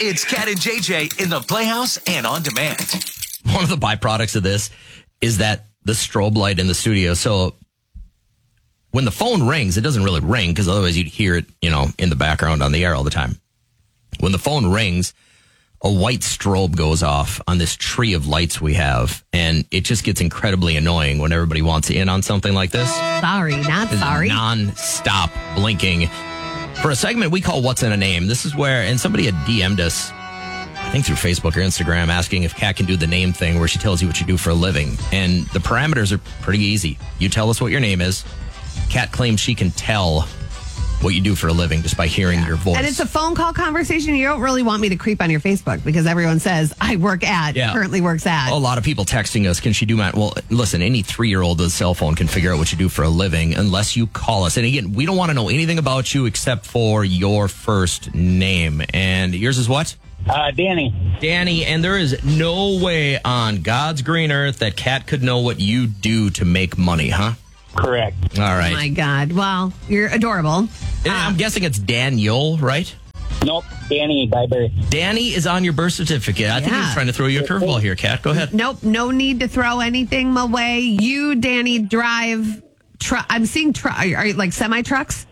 It's Cat and JJ in the Playhouse and on demand. One of the byproducts of this is that the strobe light in the studio. So when the phone rings, it doesn't really ring because otherwise you'd hear it, in the background on the air all the time. When the phone rings, a white strobe goes off on this tree of lights we have, and it just gets incredibly annoying when everybody wants in on something like this. Sorry, not sorry. Non-stop blinking. For a segment we call What's in a Name, this is where, and somebody had DM'd us, I think through Facebook or Instagram, asking if Kat can do the name thing where she tells you what you do for a living. And the parameters are pretty easy. You tell us what your name is. Kat claims she can tell what you do for a living just by hearing your voice. And it's a phone call conversation. You don't really want me to creep on your Facebook because everyone says I work at, currently works at. A lot of people texting us, can she do my... Well, listen, any 3-year-old with a cell phone can figure out what you do for a living unless you call us. And again, we don't want to know anything about you except for your first name. And yours is what? Danny. Danny, and there is no way on God's green earth that Kat could know what you do to make money, huh? Correct. All right. Oh my God. Well, you're adorable. I'm guessing it's Daniel, right? Nope. Danny by birth. Danny is on your birth certificate. I think he's trying to throw you a curveball here, Kat. Go ahead. Nope. No need to throw anything my way. You, Danny, drive I'm seeing are you like semi trucks?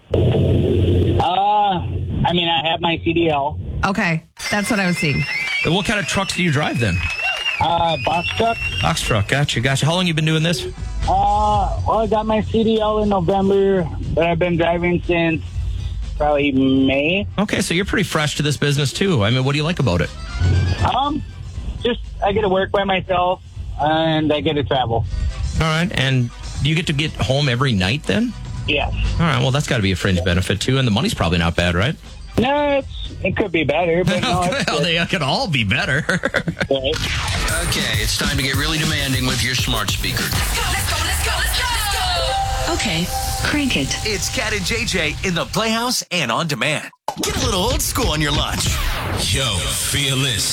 I have my CDL. Okay. That's what I was seeing. What kind of trucks do you drive then? Box truck. Box truck. Gotcha. How long you been doing this? I got my CDL in November, but I've been driving since probably May. Okay, so you're pretty fresh to this business too. I mean, what do you like about it? Just I get to work by myself and I get to travel. All right, and do you get to get home every night then? Yes. All right, well, that's got to be a fringe benefit too, and the money's probably not bad, right? No, it could be better, but no. Well, they could all be better. Okay, it's time to get really demanding with your smart speaker. Let's go. Okay, crank it. It's Cat and JJ in the Playhouse and on demand. Get a little old school on your lunch. Yo, feel this.